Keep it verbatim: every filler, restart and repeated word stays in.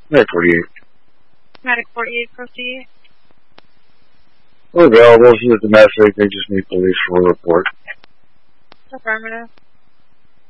Medic forty-eight. Medic forty-eight, proceed. We're available. This is domestic. They just need police for a report. Affirmative.